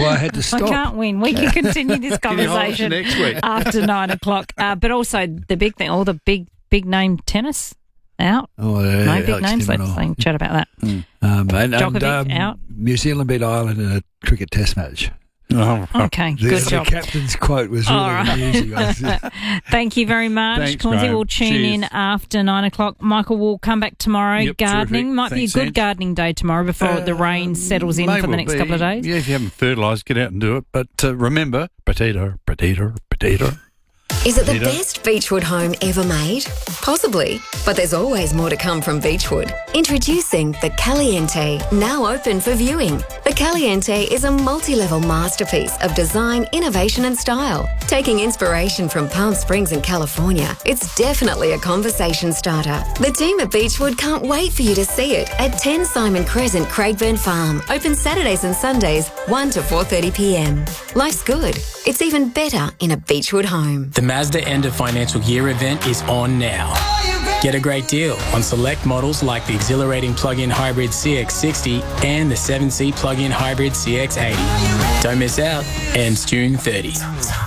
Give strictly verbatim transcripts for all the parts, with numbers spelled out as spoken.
why I had to stop. I can't win. We can continue this conversation next week after nine o'clock. Uh, but also the big thing, all the big, big name tennis out. Oh, yeah, no big Alex names. de Let's Minaur. think, chat about that. Mm. Um, and, Djokovic and, um, out. New Zealand beat Ireland in a cricket test match. Oh, Okay, The, good the job. captain's quote was really All right. amusing. Thank you very much. Thanks, Cornsey Graham. will tune Cheers. in after nine o'clock. Michael will come back tomorrow. Yep, gardening. terrific. Might Thanks, be a good Ange. gardening day tomorrow before Uh, the rain settles in may for the well next be. couple of days. Yeah, if you haven't fertilised, get out and do it. But uh, remember, potato, potato, potato. Is it the Peter? best Beechwood home ever made? Possibly, but there's always more to come from Beechwood. Introducing the Caliente, now open for viewing. The Caliente is a multi-level masterpiece of design, innovation and style. Taking inspiration from Palm Springs in California, it's definitely a conversation starter. The team at Beechwood can't wait for you to see it at ten Simon Crescent, Craigburn Farm. Open Saturdays and Sundays, one to four thirty p m. Life's good. It's even better in a Beechwood home. The Mazda End of Financial Year event is on now. Get a great deal on select models like the exhilarating plug-in hybrid C X sixty and the seven seat plug-in hybrid C X eighty. Don't miss out. Ends June thirtieth.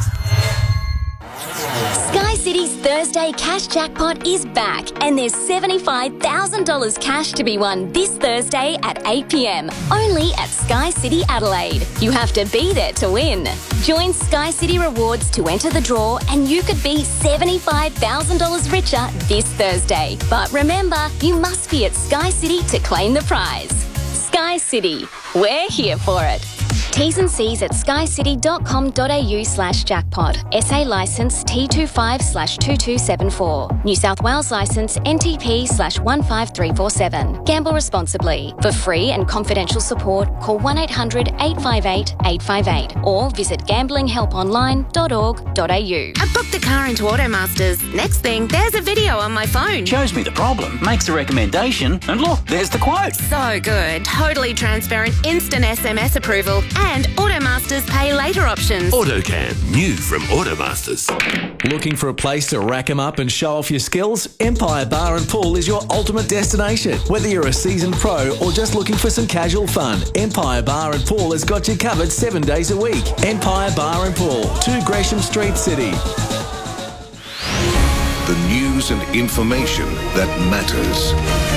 Sky City's Thursday Cash Jackpot is back, and there's seventy-five thousand dollars cash to be won this Thursday at eight p m, only at Sky City Adelaide. You have to be there to win. Join Sky City Rewards to enter the draw, and you could be seventy-five thousand dollars richer this Thursday. But remember, you must be at Sky City to claim the prize. Sky City, we're here for it. T's and C's at skycity.com.au slash jackpot. S A licence T twenty-five slash two two seven four. New South Wales licence N T P slash one five three four seven. Gamble responsibly. For free and confidential support, call one eight hundred eight five eight eight five eight or visit gambling help online dot org dot a u. I booked the car into Automasters. Next thing, there's a video on my phone. Shows me the problem, makes a recommendation, and look, there's the quote. So good. Totally transparent, instant S M S approval, and Automasters pay later options. AutoCam, new from Automasters. Looking for a place to rack 'em up and show off your skills? Empire Bar and Pool is your ultimate destination. Whether you're a seasoned pro or just looking for some casual fun, Empire Bar and Pool has got you covered seven days a week. Empire Bar and Pool, two Gresham Street, City. The news and information that matters.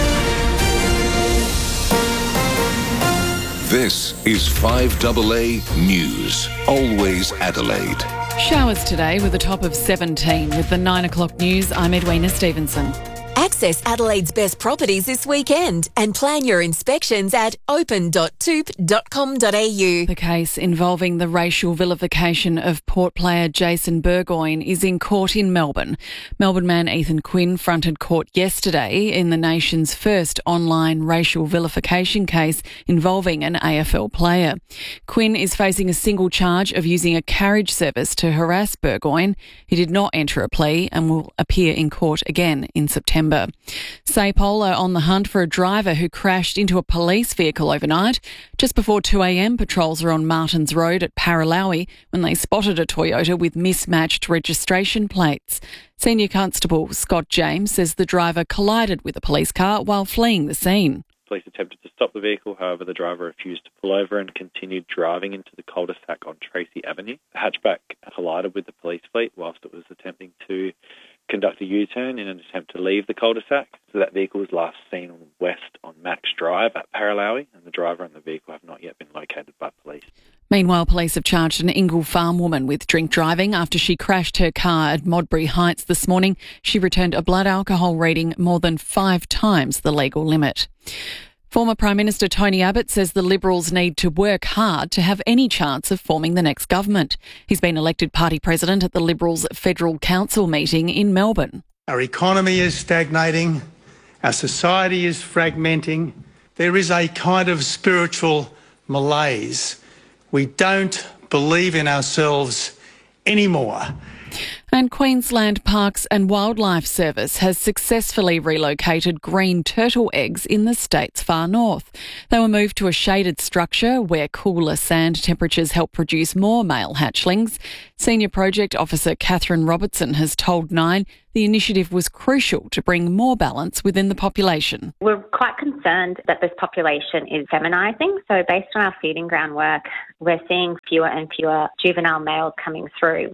This is five A A News, always Adelaide. Showers today with a top of seventeen. With the nine o'clock news, I'm Edwina Stevenson. Access Adelaide's best properties this weekend and plan your inspections at open dot toop dot com dot a u. The case involving the racial vilification of Port player Jason Burgoyne is in court in Melbourne. Melbourne man Ethan Quinn fronted court yesterday in the nation's first online racial vilification case involving an A F L player. Quinn is facing a single charge of using a carriage service to harass Burgoyne. He did not enter a plea and will appear in court again in September. SAPOL are on the hunt for a driver who crashed into a police vehicle overnight. Just before two a m, patrols are on Martins Road at Paralowie when they spotted a Toyota with mismatched registration plates. Senior Constable Scott James says the driver collided with a police car while fleeing the scene. Police attempted to stop the vehicle, however the driver refused to pull over and continued driving into the cul-de-sac on Tracy Avenue. The hatchback collided with the police fleet whilst it was attempting to conduct a U-turn in an attempt to leave the cul-de-sac. So that vehicle was last seen west on Max Drive at Paralowie, and the driver and the vehicle have not yet been located by police. Meanwhile, police have charged an Ingle farm woman with drink driving after she crashed her car at Modbury Heights this morning. She returned a blood alcohol reading more than five times the legal limit. Former Prime Minister Tony Abbott says the Liberals need to work hard to have any chance of forming the next government. He's been elected party president at the Liberals' Federal Council meeting in Melbourne. Our economy is stagnating, our society is fragmenting, there is a kind of spiritual malaise. We don't believe in ourselves anymore. And Queensland Parks and Wildlife Service has successfully relocated green turtle eggs in the state's far north. They were moved to a shaded structure where cooler sand temperatures help produce more male hatchlings. Senior Project Officer Catherine Robertson has told Nine the initiative was crucial to bring more balance within the population. We're quite concerned that this population is feminising. So based on our feeding ground work, we're seeing fewer and fewer juvenile males coming through.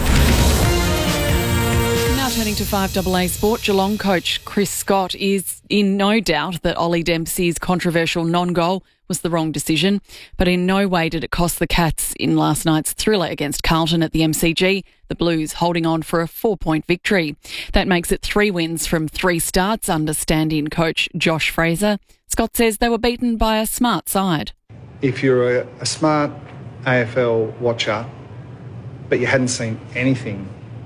Now turning to five A A Sport, Geelong coach Chris Scott is in no doubt that Ollie Dempsey's controversial non-goal was the wrong decision, but in no way did it cost the Cats in last night's thriller against Carlton at the M C G, the Blues holding on for a four-point victory. That makes it three wins from three starts under stand-in coach Josh Fraser. Scott says they were beaten by a smart side. If you're a, a smart A F L watcher, but you hadn't seen anything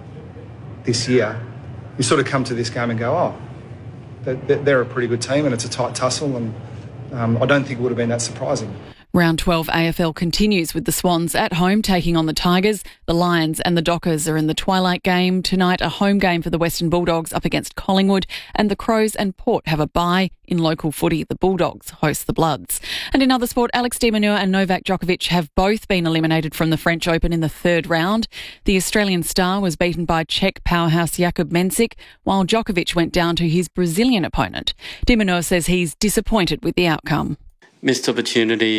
this year, you sort of come to this game and go, oh, they're a pretty good team and it's a tight tussle, and um, I don't think it would have been that surprising. Round twelve A F L continues with the Swans at home taking on the Tigers. The Lions and the Dockers are in the twilight game. Tonight, a home game for the Western Bulldogs up against Collingwood, and the Crows and Port have a bye. In local footy, the Bulldogs host the Bloods. And in other sport, Alex de Minaur and Novak Djokovic have both been eliminated from the French Open in the third round. The Australian star was beaten by Czech powerhouse Jakub Mensik, while Djokovic went down to his Brazilian opponent. De Minaur says he's disappointed with the outcome. Missed opportunity,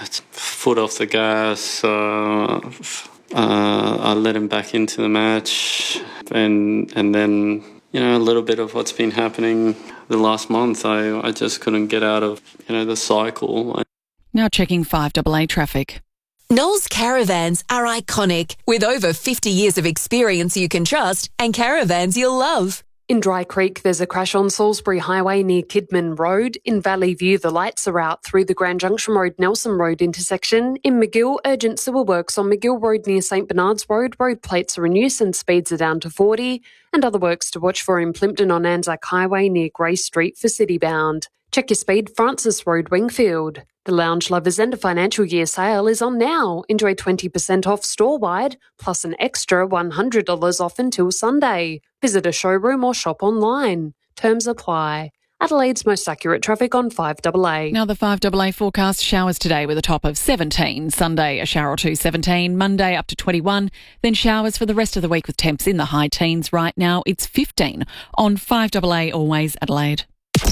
foot off the gas. Uh, uh, I let him back into the match, and and then you know a little bit of what's been happening the last month. I I just couldn't get out of you know the cycle. Now checking five A A traffic. Knowles caravans are iconic, with over fifty years of experience you can trust and caravans you'll love. In Dry Creek, there's a crash on Salisbury Highway near Kidman Road. In Valley View, the lights are out through the Grand Junction Road-Nelson Road intersection. In McGill, urgent sewer works on McGill Road near St Bernard's Road. Road plates are in use and speeds are down to forty. And other works to watch for in Plympton on Anzac Highway near Grey Street for Citybound. Check your speed, Francis Road, Wingfield. The Lounge Lovers End of Financial Year sale is on now. Enjoy twenty percent off store-wide, plus an extra one hundred dollars off until Sunday. Visit a showroom or shop online. Terms apply. Adelaide's most accurate traffic on five A A. Now the five A A forecast: showers today with a top of seventeen. Sunday, a shower or two, seventeen. Monday up to twenty-one. Then showers for the rest of the week with temps in the high teens. Right now it's fifteen. On five A A, always Adelaide.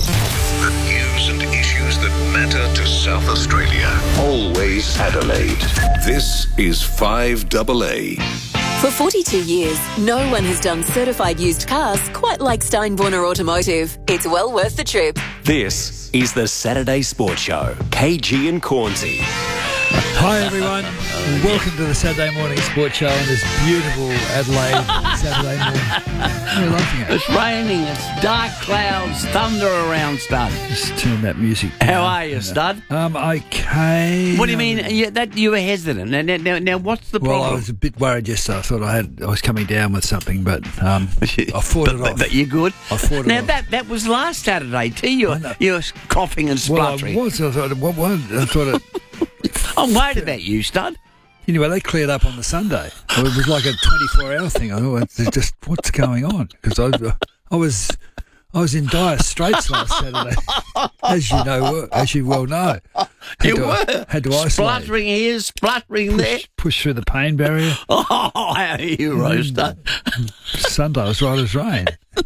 The news and issues that matter to South Australia. Always Adelaide. This is five A A. For forty-two years, no one has done certified used cars quite like Steinborner Automotive. It's well worth the trip. This is the Saturday Sports Show. K G and Cornsey. Hi everyone, welcome to the Saturday Morning Sports Show on this beautiful Adelaide Saturday morning. What are you laughing at? It's raining, it's dark clouds, thunder around, Stud. Just turn that music down. How are you, Stud? Um, okay. What do you mean? You, that you were hesitant. Now, now, now, now what's the problem? Well, I was a bit worried yesterday. I thought I had I was coming down with something, but um, I fought but, it but, off. But you're good. I fought it now off. that that was last Saturday too. You were, you were coughing and spluttering. Well, I was. I thought. What was? I thought it. I'm worried about you, Stud. Anyway, they cleared up on the Sunday. It was like a twenty-four hour thing. I thought, it's just what's going on? Because I, I was, I was in dire straits last Saturday, as you know, as you well know. Had You to, were had to isolate. spluttering here, spluttering push, there. Push through the pain barrier. Oh, how are you, Roaster? Sunday was right as rain.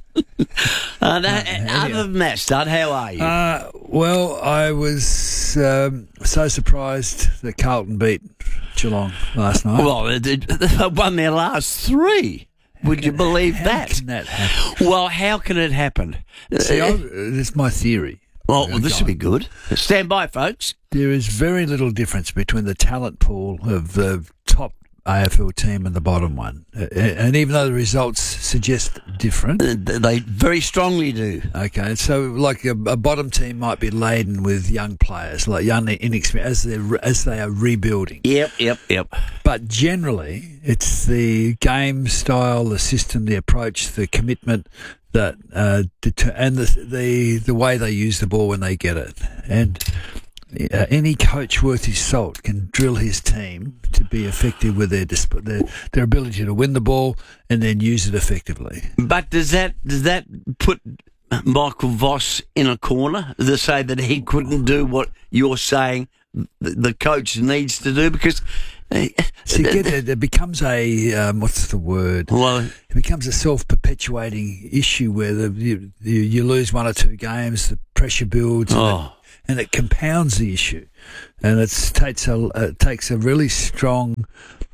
Uh, that, other than that, Stud, how are you? Uh, well, I was um, so surprised that Carlton beat Geelong last night. Well, they, they won their last three. Would you believe how that? Can that happen? Well, how can it happen? See, uh, I, this is my theory. well, well, this will be good. Stand by, folks. There is very little difference between the talent pool of the top A F L team and the bottom one. Uh, and even though the results suggest different. Uh, they very strongly do. Okay, so like a, a bottom team might be laden with young players, like young inexperienced, as, they're, as they are rebuilding. Yep, yep, yep. But generally, it's the game style, the system, the approach, the commitment, that uh, deter- and the, the the way they use the ball when they get it. And uh, any coach worth his salt can drill his team to be effective with their, disp- their their ability to win the ball and then use it effectively. But does that does that put Michael Voss in a corner to say that he couldn't do what you're saying the coach needs to do? Because uh, so you get it, it becomes a um, what's the word? Well, it becomes a self-perpetuating issue where the, you, you you lose one or two games, the pressure builds, and, oh. it, and it compounds the issue, and it's, it takes a it takes a really strong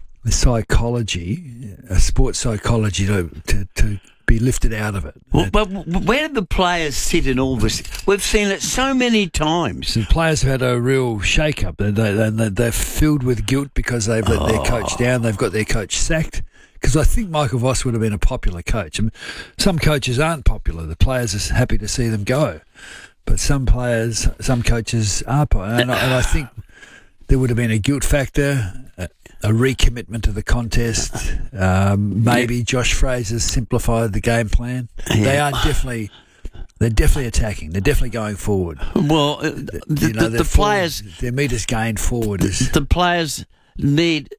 psychology, a sports psychology to to. to be lifted out of it. Well, but where do the players sit in all this? We've seen it so many times. The players have had a real shake-up. They, they, they, they're filled with guilt because they've let oh. their coach down. They've got their coach sacked. Because I think Michael Voss would have been a popular coach. I mean, some coaches aren't popular. The players are happy to see them go. But some players, some coaches are popular. And, and I think there would have been a guilt factor, a, a recommitment to the contest. Um, maybe yeah. Josh Fraser's simplified the game plan. Yeah. They are definitely, they're definitely attacking. They're definitely going forward. Well, uh, the, you know, the, the players, forward, their meters gained forward. Is, the players need,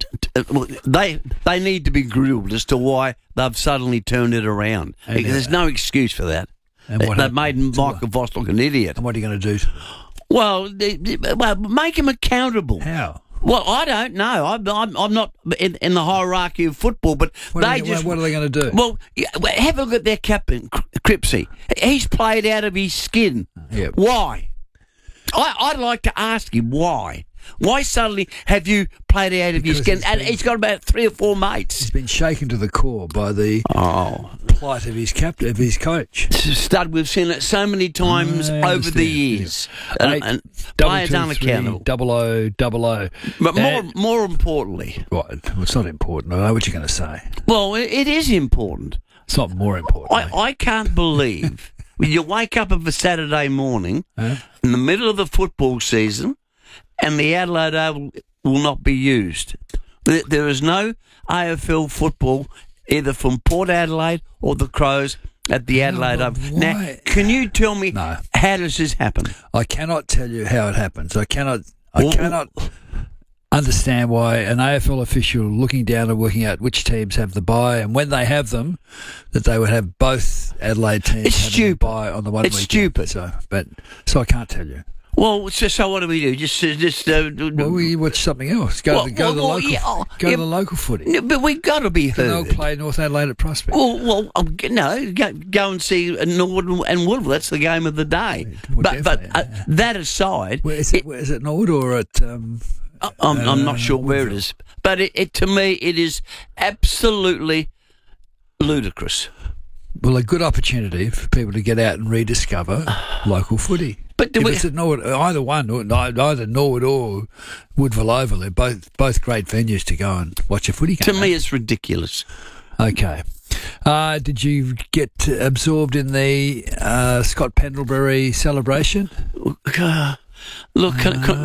they they need to be grilled as to why they've suddenly turned it around. And, There's uh, no excuse for that. And what They've made Michael Voss look an idiot. And what are you going to do? Well, they, they, well, make him accountable. How? Well, I don't know. I'm I'm, I'm not in, in the hierarchy of football, but what they are, just. What are they going to do? Well, have a look at their captain, Cripsey. He's played out of his skin. Yep. Why? I, I'd like to ask him why. Why suddenly have you played out of because your skin? He's and been, he's got about three or four mates. He's been shaken to the core by the oh. plight of his captain, of his coach. Stud, we've seen it so many times over the years. Yeah. And, and players unaccountable. Double O, double O. But more, and, more importantly, right? Well, it's not important. I know what you're going to say. Well, it is important. It's not more important. I, I can't believe when you wake up of a Saturday morning huh? in the middle of the football season. And the Adelaide Oval will not be used. There is no A F L football either from Port Adelaide or the Crows at the Adelaide no, Oval. Now, can you tell me no. how does this happen? I cannot tell you how it happens. I cannot. I well, cannot understand why an A F L official looking down and working out which teams have the bye and when they have them, that they would have both Adelaide teams it's having stupid. the bye on the one it's weekend. Stupid. So, but so I can't tell you. Well, so, so what do we do? Just, just. Uh, well, we watch something else. Go, well, to, go well, to the well, local. Yeah, oh, go yeah, to the local footy. No, but we've got to be heard. They'll play North Adelaide at Prospect. Well, well, um, no, go, go and see Nord and Woodville. That's the game of the day. Well, but but uh, yeah. that aside, where is it? Where is it Nord or at? Um, I'm, uh, I'm not sure Woodville. where it is, but it, it to me it is absolutely ludicrous. Well, a good opportunity for people to get out and rediscover local footy. But do if we, it's at Norwood, either one, or either Norwood or Woodville Oval, they're both both great venues to go and watch a footy game. To me, it's ridiculous. Okay. Uh, did you get absorbed in the uh, Scott Pendlebury celebration? Uh, look, can, can,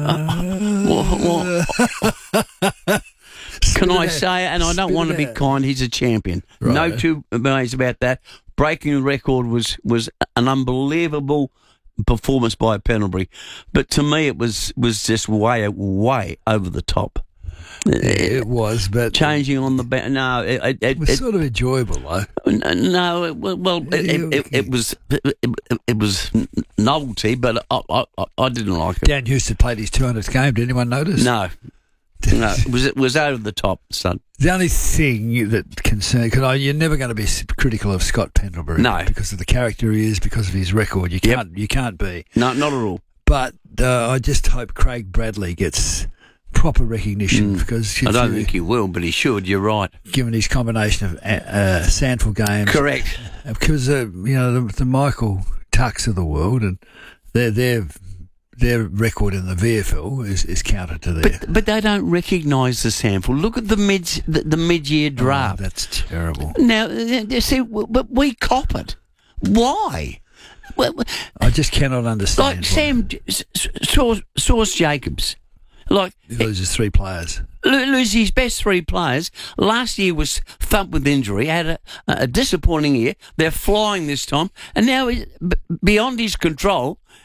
uh, what, what, can I say, and I don't want to be kind, he's a champion. Right. No two ways about that. Breaking the record was, was an unbelievable performance by Pendlebury, but to me it was, was just way, way over the top. Yeah, it was, but changing on the ba- no, it, it, it was it, sort of enjoyable, though. No, it, well, it, it, it, it was it, it was novelty, but I, I, I didn't like it. Dan Houston played his two hundredth game. Did anyone notice? No, no, it was it was over the top, son. The only thing that concerns, because you're never going to be critical of Scott Pendlebury, no, because of the character he is, because of his record. You can't, yep. you can't be. No, not at all. But uh, I just hope Craig Bradley gets proper recognition, mm. because I don't think he will, but he should. You're right. Given his combination of uh, Sandford games, correct? Because uh, you know the, the Michael Tucks of the world, and their their their record in the V F L is, is counter to theirs. But, but they don't recognise the Sandford. Look at the mid the, the mid year draft. Oh, that's terrible. Now, see, but we cop it. Why? Well, I just cannot understand. Like Sam Sauce, Sauce Jacobs. Like he loses three players. Loses his best three players. Last year was thumped with injury. Had a, a disappointing year. They're flying this time, and now he's beyond his control.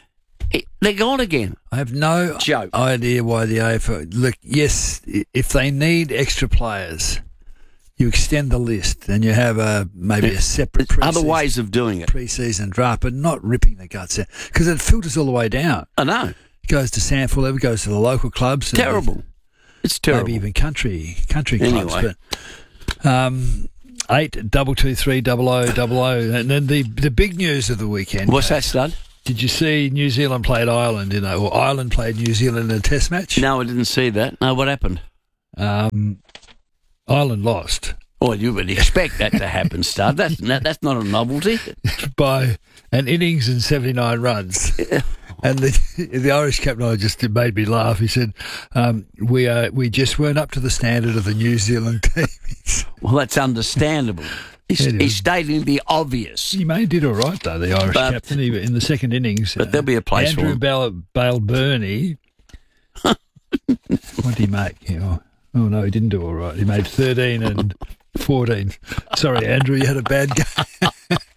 They're gone again. I have no Joke. idea why the A F L... Look, yes, i- if they need extra players, you extend the list and you have a maybe a separate There's other pre-season, ways of doing it. pre-season draft, but not ripping the guts out. Because it filters all the way down. I know. It goes to Sample, it goes to the local clubs. and Terrible. It's terrible. Maybe even country country Anyway. clubs. But, um, eight double two three double o double o, and then the the big news of the weekend. What's that, Stud? Did you see New Zealand played Ireland in a, or Ireland played New Zealand in a Test match? No, I didn't see that. No, what happened? Um, Ireland lost. Oh, you would expect that to happen, Stud. That's that, that's not a novelty. By an innings and seventy-nine runs. And the, the Irish captain, I just it made me laugh. He said, um, "We uh, we just weren't up to the standard of the New Zealand team." Well, that's understandable. He's, Anyway. he's stating the obvious. He may did all right though, the Irish But- captain, he, in the second innings. But there'll be a place for Andrew him. Bale, Bale Burney. What did he make? You know, oh no, he didn't do all right. He made thirteen and fourteen. Sorry, Andrew, you had a bad game.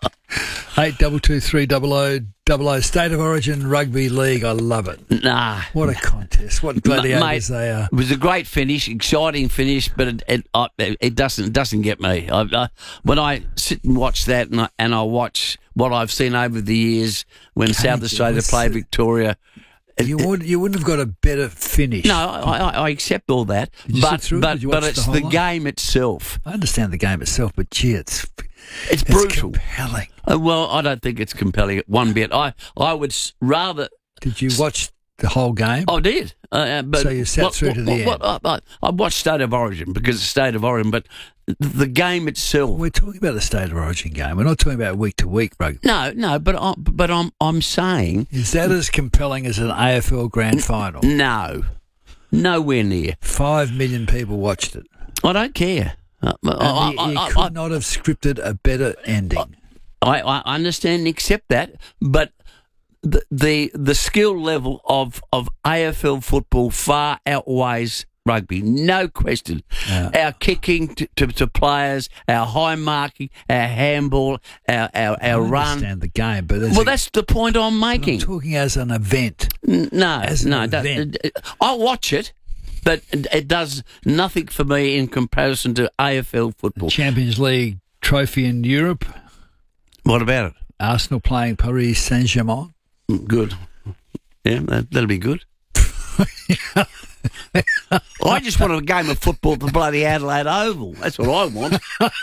Eight double two three double o double o. State of Origin Rugby League. I love it. Nah. What a contest! What gladiators Mate, they are. It was a great finish, exciting finish, but it it, I- it doesn't it doesn't get me. I, I, when I sit and watch that, and I, and I watch what I've seen over the years when South Can't Australia you- played Victoria. it- You would you wouldn't have got a better finish. No, I, I, I accept all that, Did you sit but through it? but Did you but watch it's the the, whole lot? game itself. I understand the game itself, but gee, it's It's brutal. compelling. Uh, well, I don't think it's compelling one bit. I I would s- rather. Did you watch the whole game? I did. Uh, uh, but So you sat what- through what- to the what- what- I, I watched State of Origin because it's State of Origin, but the game itself. We're talking about the State of Origin game. We're not talking about week to week rugby. No, no, but I, but I'm I'm saying Is that as compelling as an A F L Grand Final? no, nowhere near. Five million people watched it. I don't care. Uh, And I, you, I- you I- could I- not have scripted a better ending. I, I understand and accept that, but the, the the skill level of, of A F L football far outweighs rugby, no question. Our kicking to, to, to players, our high marking, our handball, our our, our I run. understand the game, but as Well, a- that's the point I'm making. I'm talking as an event. N- No, As an no, that, event. I watch it, but it it does nothing for me in comparison to A F L football. Champions League trophy in Europe. What about it? Arsenal playing Paris Saint Germain. Good. Yeah, that, that'll be good. I just want a game of football at the bloody Adelaide Oval. That's what I want.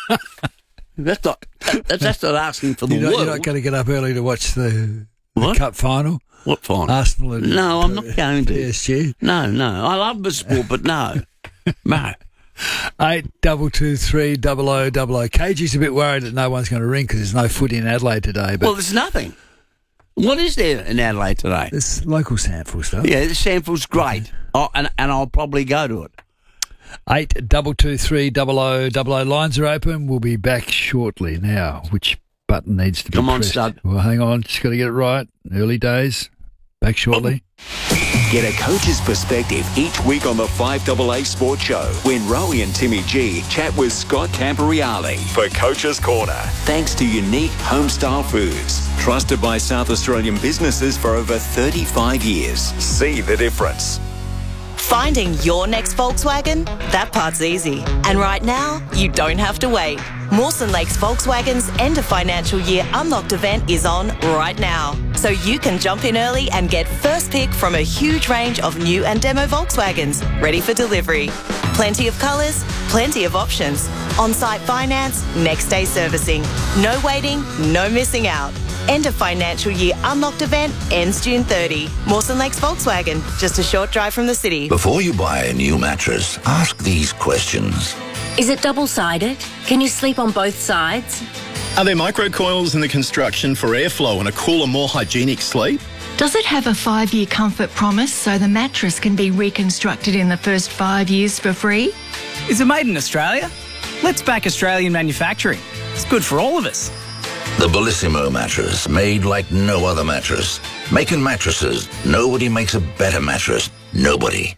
That's not. That's, that's not asking for the You're not, world. you're not going to get up early to watch the, the What? cup final. What final? Arsenal and No, I'm not going to. P S G. No, no. I love the sport, but no, no. Eight double two three double o double o. K G's a bit worried that no one's going to ring because there's no footy in Adelaide today. But Well, there's nothing. What is there in Adelaide today? there's local sample stuff. Yeah, the sample's great, oh, and and I'll probably go to it. Eight double two three double o double o. Lines are open. We'll be back shortly. Now, which button needs to be Come on, pressed? stud. Well, hang on. Just got to get it right. Early days. Back shortly. Get a coach's perspective each week on the five A A Sports Show when Rowie and Timmy G chat with Scott Camporeale for Coach's Corner. Thanks to Unique Homestyle Foods, trusted by South Australian businesses for over thirty-five years. See the difference. Finding your next Volkswagen? That part's easy. And right now, you don't have to wait. Mawson Lakes Volkswagen's end of financial year Unlocked event is on right now. So you can jump in early and get first pick from a huge range of new and demo Volkswagens ready for delivery. Plenty of colours, plenty of options. On-site finance, next day servicing. No waiting, no missing out. End of financial year Unlocked event ends June thirtieth. Mawson Lakes Volkswagen, just a short drive from the city. Before you buy a new mattress, ask these questions. Is it double-sided? Can you sleep on both sides? Are there microcoils in the construction for airflow and a cooler, more hygienic sleep? Does it have a five-year comfort promise so the mattress can be reconstructed in the first five years for free? Is it made in Australia? Let's back Australian manufacturing. It's good for all of us. The Bellissimo mattress, made like no other mattress. Making mattresses, nobody makes a better mattress. Nobody.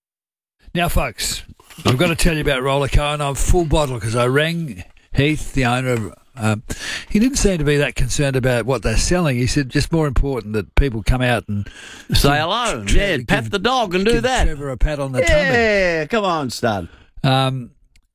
Now, folks, I've got to tell you about Rollerco, and I'm full bottle because I rang Heath, the owner of Um, he didn't seem to be that concerned about what they're selling. He said just more important that people come out and say hello. Tre- yeah, give, pat the dog and do give that. Trevor a pat on the tummy. Yeah, come on, stud. Um,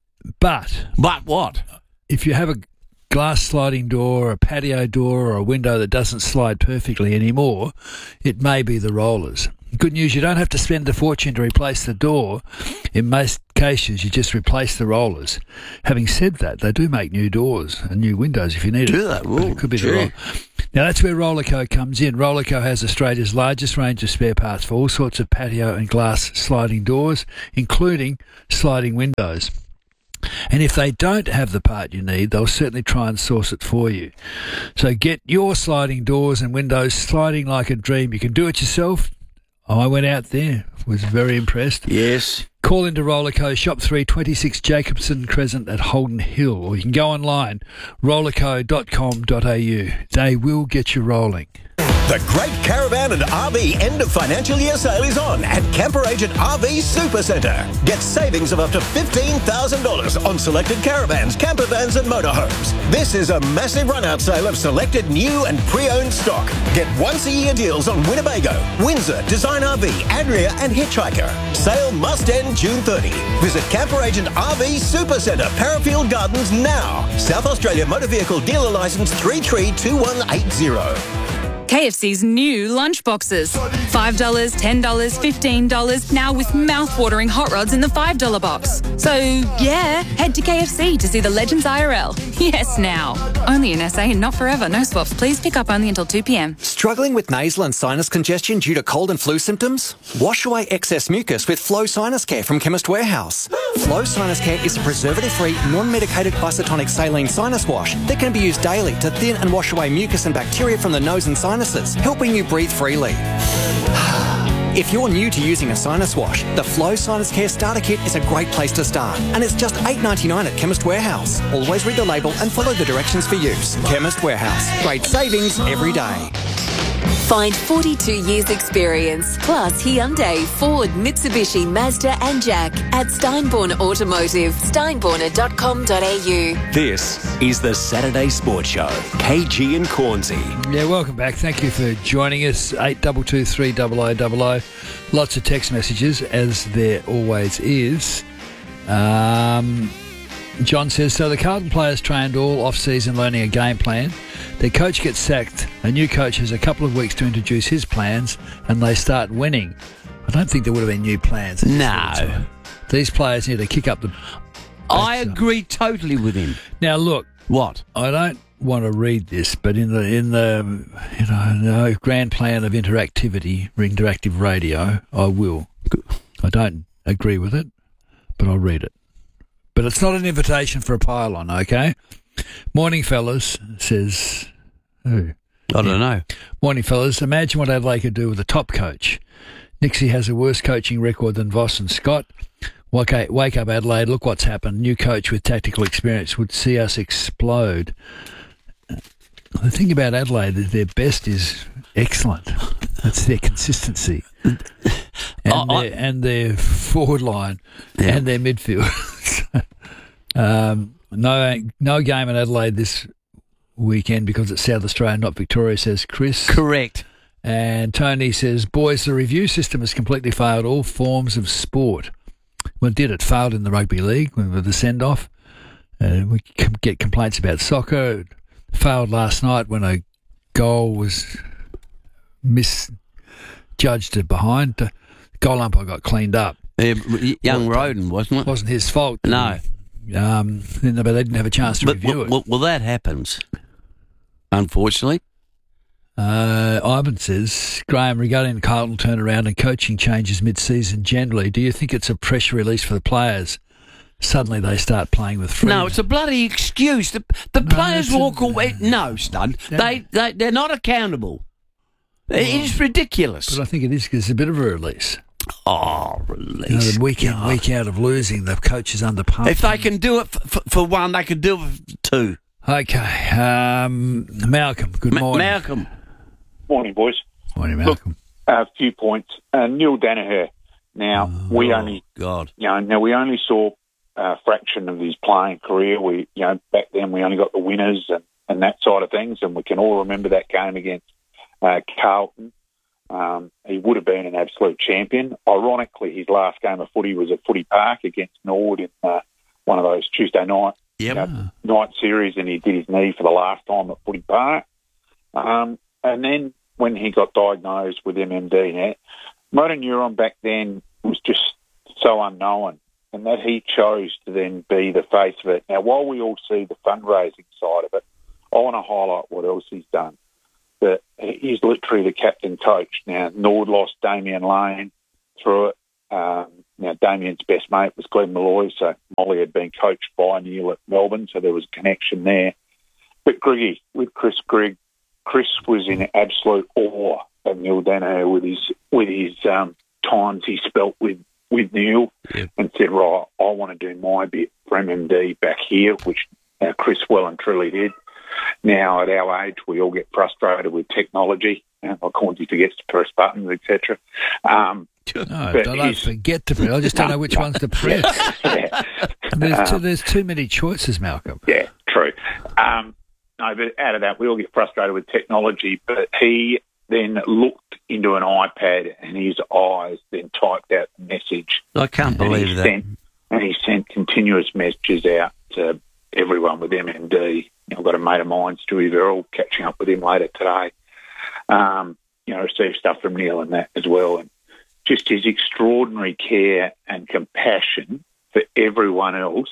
but but what if you have a glass sliding door, a patio door, or a window that doesn't slide perfectly anymore? It may be the rollers. Good news, you don't have to spend a fortune to replace the door. In most cases, you just replace the rollers. Having said that, they do make new doors and new windows if you need do it. Do that? Well, it could be the roll. Now, that's where Rollerco comes in. Rollerco has Australia's largest range of spare parts for all sorts of patio and glass sliding doors, including sliding windows. And if they don't have the part you need, they'll certainly try and source it for you. So get your sliding doors and windows sliding like a dream. You can do it yourself. I went out there, was very impressed. Yes. Call into Rollerco, Shop three, twenty-six Jacobson Crescent at Holden Hill, or you can go online, rollerco dot com dot a u. They will get you rolling. The Great Caravan and R V end of financial year sale is on at Camper Agent R V Supercentre. Get savings of up to fifteen thousand dollars on selected caravans, camper vans and motorhomes. This is a massive run-out sale of selected new and pre-owned stock. Get once-a-year deals on Winnebago, Windsor, Design R V, Adria and Hitchhiker. Sale must end June thirtieth. Visit Camper Agent R V Supercentre, Parafield Gardens now. South Australia Motor Vehicle Dealer Licence three three two one eight zero. K F C's new lunchboxes. five dollars, ten dollars, fifteen dollars, now with mouth-watering hot rods in the five dollar box. So, yeah, head to K F C to see the Legends I R L. Yes, now. Only in S A and not forever. No swaps. Please pick up only until two p.m. Struggling with nasal and sinus congestion due to cold and flu symptoms? Wash away excess mucus with Flow Sinus Care from Chemist Warehouse. Flow Sinus Care is a preservative-free, non-medicated isotonic saline sinus wash that can be used daily to thin and wash away mucus and bacteria from the nose and sinuses, helping you breathe freely. If you're new to using a sinus wash, the Flow Sinus Care Starter Kit is a great place to start, and it's just eight dollars ninety-nine at Chemist Warehouse. Always read the label and follow the directions for use. Chemist Warehouse. Great savings every day. Find forty-two years experience, plus Hyundai, Ford, Mitsubishi, Mazda and Jack at Steinborn Automotive, steinborner dot com dot a u. This is the Saturday Sports Show. K G and Cornsey. Yeah, welcome back. Thank you for joining us. eight two two three double oh double oh. Lots of text messages, as there always is. Um, John says, so the Carlton players trained all off-season learning a game plan. Their coach gets sacked. A new coach has a couple of weeks to introduce his plans, and they start winning. I don't think there would have been new plans. No. These players need to kick up the... I agree totally with him. Now, look. What? I don't want to read this, but in the in the you know the grand plan of interactivity, interactive radio, I will. I don't agree with it, but I'll read it. But it's not an invitation for a pile-on, okay? Morning, fellas, says... Who? I don't know. Morning, fellas. Imagine what Adelaide could do with a top coach. Nixie has a worse coaching record than Voss and Scott. Okay, wake up, Adelaide. Look what's happened. New coach with tactical experience would see us explode. The thing about Adelaide is their best is excellent. That's their consistency. And, I, their, and their forward line yeah. and their midfield. um, no, no game in Adelaide this weekend because it's South Australia, not Victoria, says Chris. Correct. And Tony says, boys, the review system has completely failed all forms of sport. Well, it did. It failed in the rugby league with the send-off. Uh, we get complaints about soccer. It failed last night when a goal was misjudged behind. The goal umpire got cleaned up. Yeah, young well, Roden, wasn't it? Wasn't his fault. No. Um, but they didn't have a chance to but, review well, it. Well, well, that happens, unfortunately. Uh, Ivan says, Graham, regarding Carlton turnaround and coaching changes mid-season generally, do you think it's a pressure release for the players? Suddenly they start playing with freedom. No, it's a bloody excuse. The, the no, players walk a, away. No, stud. They, they, they're not accountable. Well, it is ridiculous. But I think it is because it's a bit of a release. Oh, release. You know, the week in, week out of losing, the coach is under pump. If they can do it for, for, for one, they can do it for two. Okay. Um, Malcolm, good Ma- morning. Malcolm. Morning, boys. Morning, Malcolm. Look, a few points. Uh, Neil Danaher. Now oh, we only, God. You know, now we only saw uh, fraction of his playing career. We, you know, back then we only got the winners and, and that side of things, and we can all remember that game against uh, Carlton. Um, he would have been an absolute champion. Ironically, his last game of footy was at Footy Park against Nord in uh, one of those Tuesday night yep. you know, night series, and he did his knee for the last time at Footy Park. Um, and then when he got diagnosed with M M D, now, motor neuron back then was just so unknown, and that he chose to then be the face of it. Now, while we all see the fundraising side of it, I want to highlight what else he's done. That he's literally the captain coach. Now, Nord lost Damien Lane through it. Um, now, Damien's best mate was Glenn Malloy, so Molly had been coached by Neil at Melbourne, so there was a connection there. But Griggy, with Chris Grigg, Chris was in absolute awe of Neil Danaher with his with his um, times he spelt with, with Neil yep. and said, right, I want to do my bit for M M D back here, which uh, Chris well and truly did. Now, at our age, we all get frustrated with technology. And like Hornsey forgets to press buttons, et cetera. Um, no, I don't forget to press. I just don't know which ones to press. yeah. There's, too, Um, there's too many choices, Malcolm. Yeah, true. Um, no, but out of that, we all get frustrated with technology. But he then looked into an iPad and his eyes then typed out the message. I can't believe and that. Sent, and he sent continuous messages out to everyone with M M D. I've got a mate of mine, Stewie Verrill, catching up with him later today. Um, you know, received stuff from Neil and that as well. And just his extraordinary care and compassion for everyone else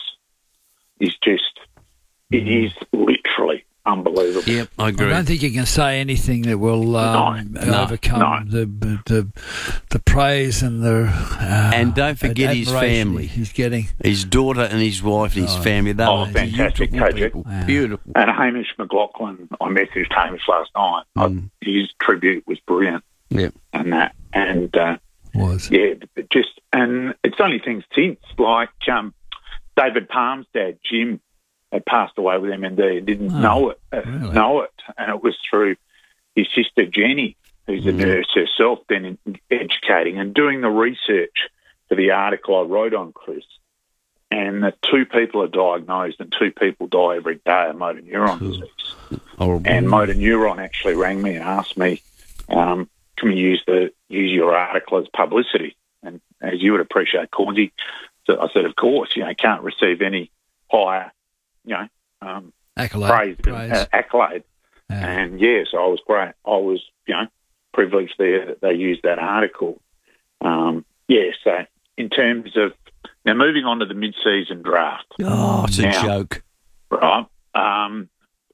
is just, it is literally unbelievable. Yep, I agree. I don't think you can say anything that will um, No, no, overcome no. The, the the praise and the uh, And don't forget his admiration family. he's getting. His daughter and his wife and his Oh. family. They Oh, were fantastic beautiful coach. people. Beautiful. And Hamish McLaughlin, I messaged Hamish last night. Mm. I, his tribute was brilliant. Yep. And that, and uh, was yeah, but just, and it's only things since, like um, David Palm's dad, Jim, had passed away with M M D and didn't Oh, know it, uh, really? know it, and it was through his sister Jenny, who's a Mm. nurse herself, then educating and doing the research for the article I wrote on Chris. And that two people are diagnosed and two people die every day of motor neuron disease. Horrible. And motor neuron actually rang me and asked me, um, can we use the use your article as publicity? And as you would appreciate, Cornsey, so I said, of course, you know, can't receive any higher, you know, um, Accolade. praise, praise. Uh, accolade. Yeah. And yeah, so I was great. I was, you know, privileged there that they used that article. Um, yeah, so in terms of, now moving on to the mid-season draft. Oh, it's a Now, joke. Right. Um,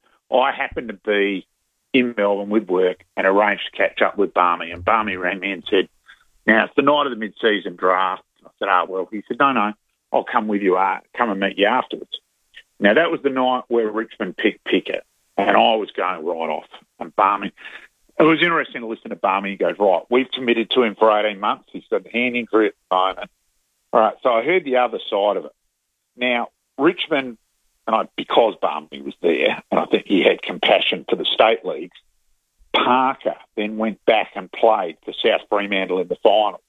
I happened to be in Melbourne with work and arranged to catch up with Barmy. And Barmy rang me and said, now, it's the night of the mid-season draft. I said, oh, well, he said, no, no, I'll come with you, uh, come and meet you afterwards. Now, that was the night where Richmond picked Pickett, and I was going right off. And Barmy, it was interesting to listen to Barmy. He goes, right, we've committed to him for eighteen months. He's got a hand injury at the moment. All right, so I heard the other side of it. Now, Richmond, and I, because Barmy was there, and I think he had compassion for the state leagues, Parker then went back and played for South Fremantle in the finals.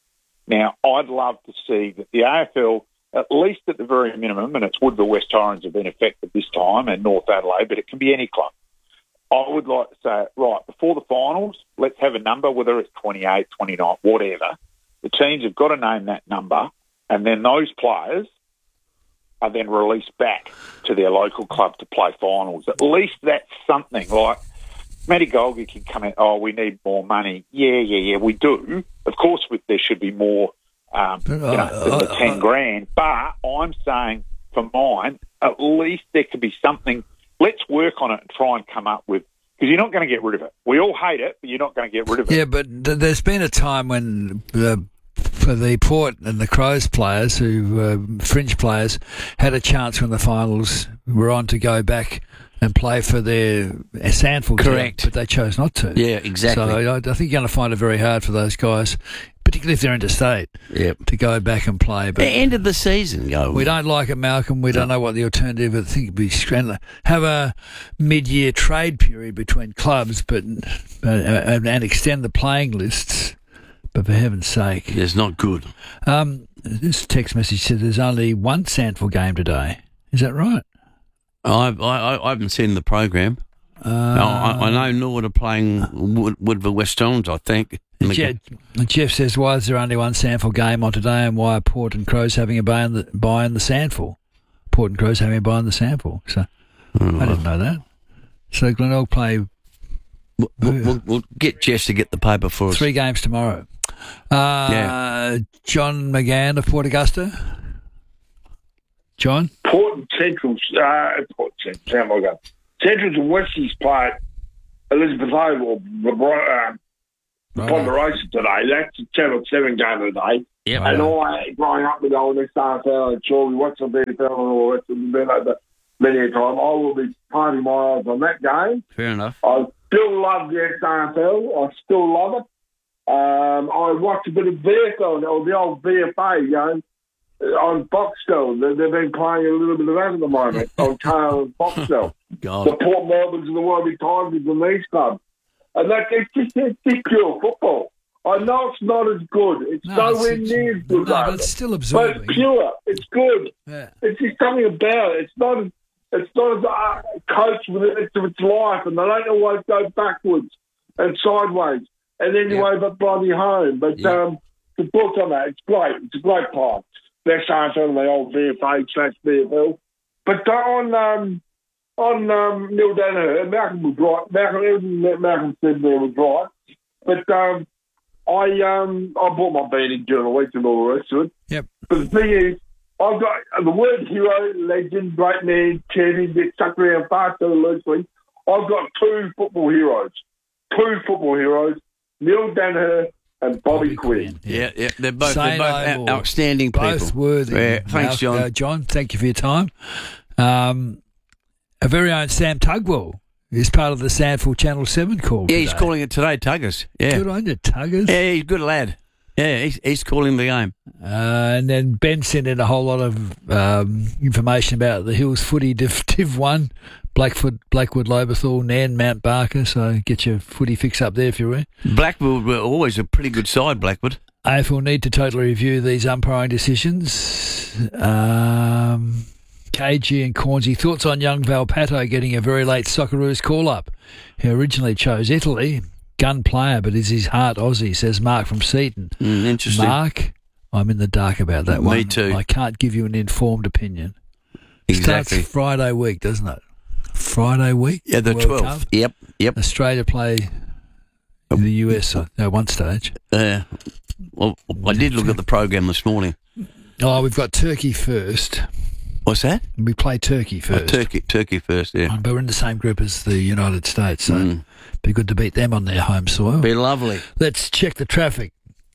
Now, I'd love to see that the A F L, at least at the very minimum, and it's Woodville West Torrens have been affected this time, and North Adelaide, but it can be any club. I would like to say, right, before the finals, let's have a number, whether it's twenty-eight, twenty-nine, whatever. The teams have got to name that number, and then those players are then released back to their local club to play finals. At least that's something. Like, Matty Golgi can come out, oh, we need more money. Yeah, yeah, yeah, we do. Of course, we, there should be more, um, you know, uh, the, the ten grand. But I'm saying, for mine, at least there could be something. Let's work on it and try and come up with, because you're not going to get rid of it. We all hate it, but you're not going to get rid of it. Yeah, but th- there's been a time when the for the Port and the Crows players, who uh, fringe players, had a chance when the finals were on to go back and play for their uh, Sandford team, Correct. but they chose not to. Yeah, exactly. So I, I think you're going to find it very hard for those guys, particularly if they're interstate, Yep. to go back and play. But The end of the season, go. we don't like it, Malcolm. We don't know what the alternative. I think it'd be scrambling. Have a mid-year trade period between clubs, but uh, and, and extend the playing lists. But for heaven's sake. It's not good. Um, this text message said there's only one Sandford game today. Is that right? I I, I haven't seen the program. Uh, I, I know Norwood are playing Wood, Woodville West Torrens, I think. Jeff, Jeff says, why is there only one Sandford game on today, and why are Port and Crows having a buy in the, buy in the Sandford? Port and Crows having a buy in the Sandford. So oh, I didn't know that. So Glenelg play... We'll, we'll, we'll get Jess to get the paper for us. Three games tomorrow. Uh, yeah. John McGann of Port Augusta. John? Port and Central, uh, Port Central, sound like that. Centrals and Westies play Elizabeth Oval, uh, Ponderosa today. That's a Channel seven game today. Yep. And I, growing up with all this R F L and Chorley, what's the B F L and all that, it's been over many a time. I will be parting my eyes on that game. Fair enough. I still love the X R F L. I still love it. Um, I watched a bit of B F L, or the old B F A game, on Foxtel. They, they've been playing a little bit of that at the moment on Kale and Foxtel. God. The Port Melbournes and the Wallaby Tigers and these clubs. And that, it's just it's just pure football. I know it's not as good. It's No, nowhere it's- near as good. no, but though. it's still But absorbing. it's pure. It's good. Yeah. It's just something about it. It's not. It's not a uh, coach with it of its life, and they don't always go backwards and sideways, and then you Yep. wave up bloody home. But Yep. um, the book on that, it's great. It's a great part. Best answer on the old V F A slash B F L. But on um, on um, Neil Danaher, Malcolm was right. Malcolm, everything that Malcolm said there was right. But um, I um, I bought my beanie during the week and all the rest of it. Yep. But the thing is, I've got the word hero, legend, great man, champion, gets stuck around far too loosely. I've got two football heroes. Two football heroes, Neil Danaher and Bobby, Bobby Quinn. Quinn. Yeah, yeah, they're both, Say they're both no out- more. outstanding Both people. worthy. Yeah, thanks, John. Uh, John, thank you for your time. Um, our very own Sam Tugwell is part of the Sandford Channel seven call Yeah, he's today. calling it today, Tuggers. Yeah, Good on you, Tuggers. yeah, he's a good lad. Yeah, he's, he's calling the game. Uh, and then Ben sent in a whole lot of um, information about the Hills Footy Div, Div one, Blackfoot, Blackwood, Loberthal, Nan, Mount Barker. So get your footy fix up there if you're in. Blackwood were always a pretty good side, Blackwood. A F L need to totally review these umpiring decisions. Um, K G and Cornsey, thoughts on young Valpato getting a very late Socceroos call-up? He originally chose Italy. Gun player, but is his heart Aussie, says Mark from Seaton. Mm, interesting. Mark, I'm in the dark about that Me one. too. I can't give you an informed opinion. Exactly. Starts Friday week, doesn't it? Friday week? Yeah, the World twelfth. Cup. Yep, yep. Australia play in the U S at uh, one stage. Uh, well, I did look at the program this morning. Oh, we've got Turkey first. What's that? We play Turkey Oh, first. Turkey, Turkey first. Yeah, But we're in the same group as the United States, so Mm. be good to beat them on their home soil. be lovely. Let's check the traffic.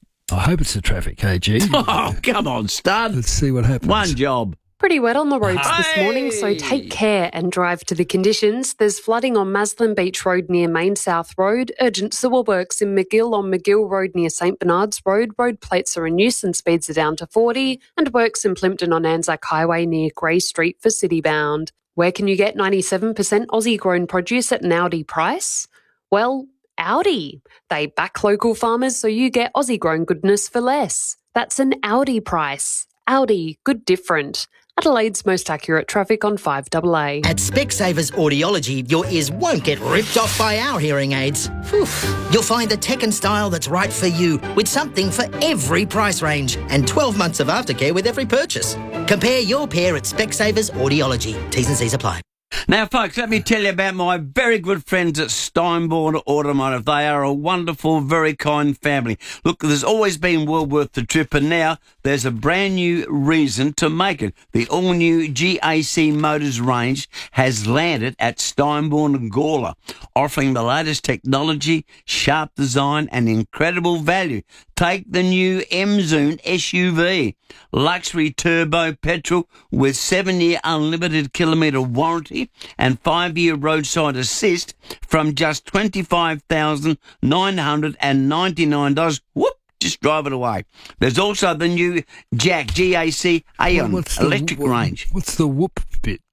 I hope it's the traffic, K G. Oh, come on, stud. Let's see what happens. One job. Pretty wet on the roads this morning, so take care and drive to the conditions. There's flooding on Maslin Beach Road near Main South Road, urgent sewer works in McGill on McGill Road near St Bernard's Road, road plates are in use and speeds are down to forty, and works in Plimpton on Anzac Highway near Grey Street for Citybound. Where can you get ninety-seven percent Aussie-grown produce at an Audi price? Well, Audi. They back local farmers so you get Aussie-grown goodness for less. That's an Audi price. Audi, good different. Adelaide's most accurate traffic on five A A. At Specsavers Audiology, your ears won't get ripped off by our hearing aids. Whew. You'll find the tech and style that's right for you, with something for every price range, and twelve months of aftercare with every purchase. Compare your pair at Specsavers Audiology. T's and C's apply. Now, folks, let me tell you about my very good friends at Steinborn Automotive. They are a wonderful, very kind family. Look, there's always been well worth the trip, and now there's a brand new reason to make it. The all-new G A C Motors range has landed at Steinborn and Gawler, offering the latest technology, sharp design, and incredible value. Take the new M-Zune S U V, luxury turbo petrol with seven-year unlimited kilometre warranty and five-year roadside assist from just twenty-five thousand nine hundred ninety-nine dollars. Whoop! Just drive it away. There's also the new Jack G A C Aeon What's the- electric what- range. What's the whoop bit?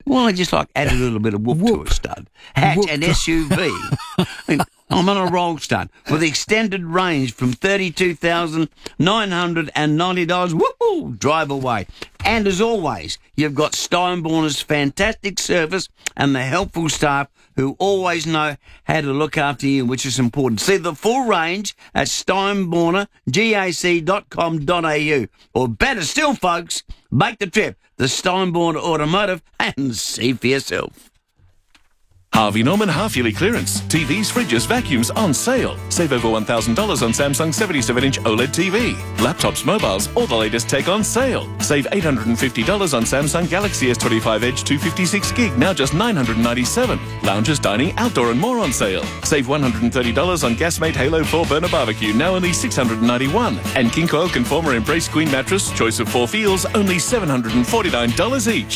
Well, I just like add a little bit of whoop, whoop. to a stud. Hatch whoop. An S U V. I mean, I'm on a roll stud with extended range from thirty-two thousand nine hundred ninety dollars. Woo! Drive away. And as always, you've got Steinborner's fantastic service and the helpful staff who always know how to look after you, which is important. See the full range at steinborner gac dot com dot a u. Or better still, folks, make the trip to Steinborner Automotive and see for yourself. Harvey Norman half-yearly clearance. T Vs, fridges, vacuums on sale. Save over one thousand dollars on Samsung seventy-seven inch OLED T V. Laptops, mobiles, all the latest tech on sale. Save eight hundred fifty dollars on Samsung Galaxy S twenty-five Edge two fifty-six gig, now just nine hundred ninety-seven dollars. Lounges, dining, outdoor and more on sale. Save one hundred thirty dollars on Gasmate Halo four burner barbecue, now only six hundred ninety-one dollars. And King Coil Conformer Embrace Queen mattress, choice of four feels, only seven hundred forty-nine dollars each.